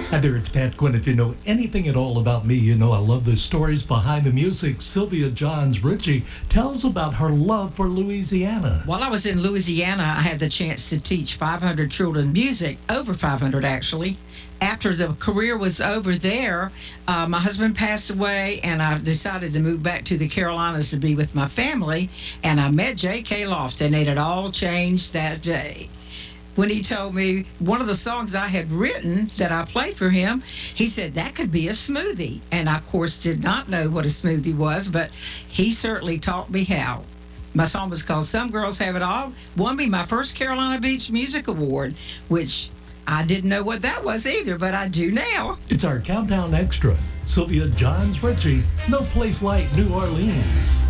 Hi there, it's Pat Quinn. If you know anything at all about me, you know I love the stories behind the music. Sylvia Johns Ritchie tells about her love for Louisiana. While I was in Louisiana, I had the chance to teach 500 children music, over 500 actually. After the career was over there, my husband passed away, and I decided to move back to the Carolinas to be with my family, and I met J.K. Lofton. It had all changed that day. When he told me one of the songs I had written that I played for him, he said that could be a smoothie. And I, of course, did not know what a smoothie was, but he certainly taught me how. My song was called Some Girls Have It All, won me my first Carolina Beach Music Award, which I didn't know what that was either, but I do now. It's our Countdown Extra. Sylvia Johns Ritchie, no place like New Orleans.